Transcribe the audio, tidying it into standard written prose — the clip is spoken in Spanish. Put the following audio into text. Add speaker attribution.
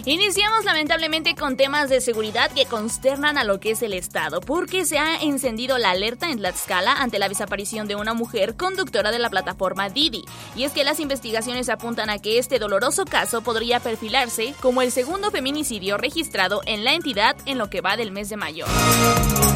Speaker 1: Iniciamos lamentablemente con temas de seguridad que consternan a lo que es el estado, porque se ha encendido la alerta en Tlaxcala ante la desaparición de una mujer conductora de la plataforma Didi. Y es que las investigaciones apuntan a que este doloroso caso podría perfilarse como el segundo feminicidio registrado en la entidad en lo que va del mes de mayo.